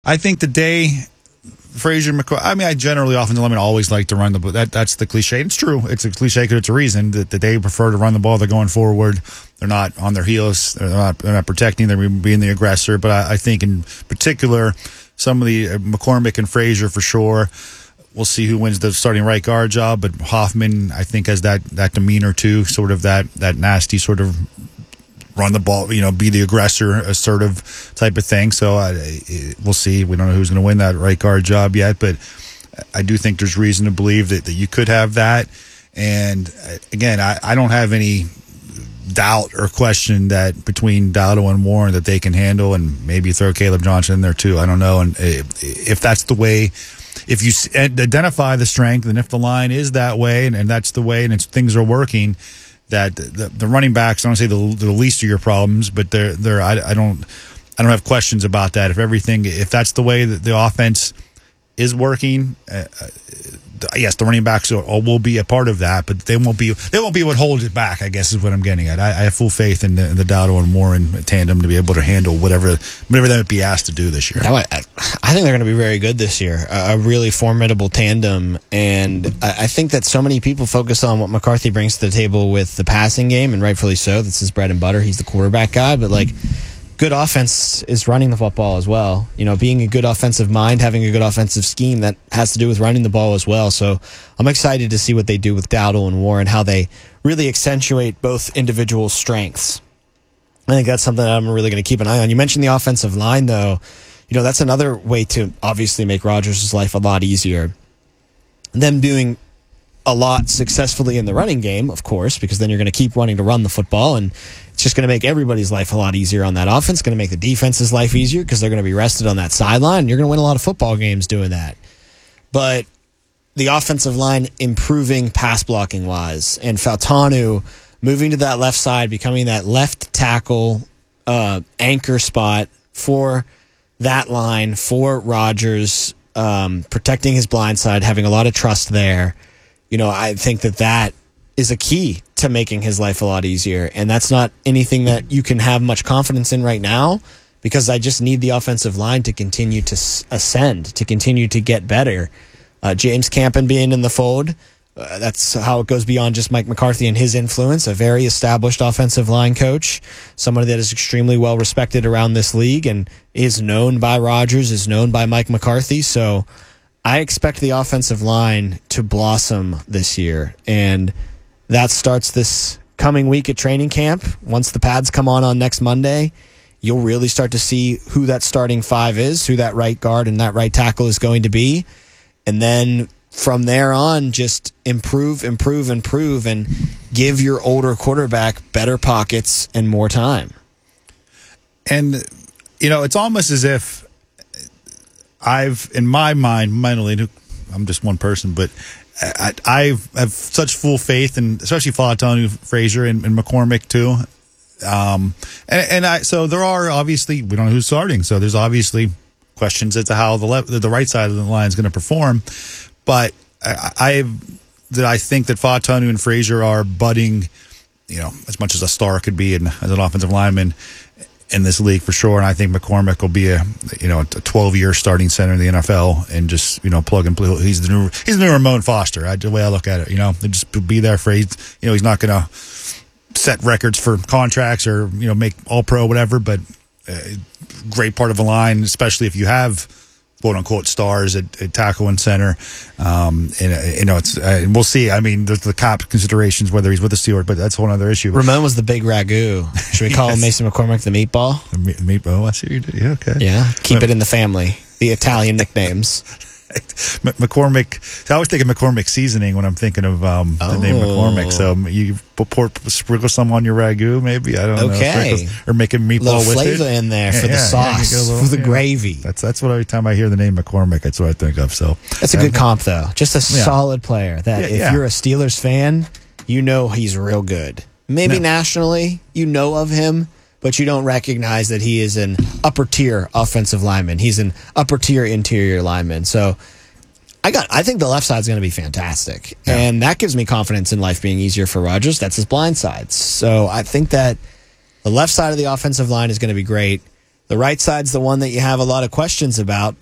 I think the day Frazier, I generally offensive linemen always like to run the ball. That's the cliche. It's true. It's a cliche because it's a reason that they prefer to run the ball. They're going forward. They're not on their heels. They're not protecting. They're being the aggressor. But I think in particular, some of the McCormick and Frazier for sure. We'll see who wins the starting right guard job. But Hoffman, I think, has that demeanor too, sort of that nasty sort of run the ball, be the aggressor, assertive type of thing. So we'll see. We don't know who's going to win that right guard job yet, but I do think there's reason to believe that you could have that. And again, I don't have any doubt or question that between Dowdle and Warren that they can handle, and maybe throw Caleb Johnson in there too. I don't know. And if that's the way, if you identify the strength, and if the line is that way, and that's the way, and things are working, that the running backs, I don't say the least of your problems, but I don't have questions about that. If that's the way that the offense is working, yes, the running backs will be a part of that, but they won't be what holds it back, I guess is what I'm getting at. I have full faith in the Dowdle and Warren tandem to be able to handle whatever they might be asked to do this year. I think they're going to be very good this year, a really formidable tandem, and I think that so many people focus on what McCarthy brings to the table with the passing game, and rightfully so. That's his bread and butter. He's the quarterback guy, but good offense is running the football as well. Being a good offensive mind, having a good offensive scheme, that has to do with running the ball as well. So I'm excited to see what they do with Dowdle and Warren, how they really accentuate both individual strengths. I think that's something that I'm really going to keep an eye on. You mentioned the offensive line, though. That's another way to obviously make Rodgers' life a lot easier. Them doing a lot successfully in the running game, of course, because then you're going to keep wanting to run the football, and it's just going to make everybody's life a lot easier on that offense. It's going to make the defense's life easier because they're going to be rested on that sideline, and you're going to win a lot of football games doing that. But the offensive line improving pass blocking wise, and Fautanu moving to that left side, becoming that left tackle anchor spot for that line, for Rodgers, protecting his blind side, having a lot of trust there. I think that is a key to making his life a lot easier. And that's not anything that you can have much confidence in right now, because I just need the offensive line to continue to ascend, to continue to get better. James Campen being in the fold, that's how it goes beyond just Mike McCarthy and his influence, a very established offensive line coach, somebody that is extremely well respected around this league and is known by Rodgers, is known by Mike McCarthy. So I expect the offensive line to blossom this year, and that starts this coming week at training camp. Once the pads come on next Monday, you'll really start to see who that starting five is, who that right guard and that right tackle is going to be, and then from there on, just improve, and give your older quarterback better pockets and more time. And, it's almost as if in my mind, mentally, I'm just one person, but I have such full faith, and especially Fautanu, Frazier, and McCormick too. So there are obviously, we don't know who's starting, so there's obviously questions as to how the right side of the line is going to perform. But I think that Fautanu and Frazier are budding, as much as a star could be as an offensive lineman in this league for sure. And I think McCormick will be a 12-year starting center in the NFL, and just, plug and play. He's the new Ramon Foster. The way I look at it, they just be there for, he's not going to set records for contracts or, make all pro, whatever, but great part of a line, especially if you have quote unquote stars at tackle and center. And we'll see. I mean, there's the cap considerations, whether he's with the Steelers, but that's one other issue. Ramon was the big ragu. Should we call Mason McCormick the meatball? The meatball. I see what you did. Yeah, okay. Yeah, keep it in the family. The Italian nicknames. McCormick. I always think of McCormick seasoning when I'm thinking of the name McCormick. So you sprinkle some on your ragu, maybe. I don't know. Or make a meatball with it. Little flavor in there for the sauce, for the gravy. That's what every time I hear the name McCormick, that's what I think of. So that's a good comp, though. Just a solid player. That if you're a Steelers fan, he's real good. Maybe nationally, of him, but you don't recognize that he is an upper-tier offensive lineman. He's an upper-tier interior lineman. So I think the left side is going to be fantastic. Yeah. And that gives me confidence in life being easier for Rodgers. That's his blind side. So I think that the left side of the offensive line is going to be great. The right side's the one that you have a lot of questions about.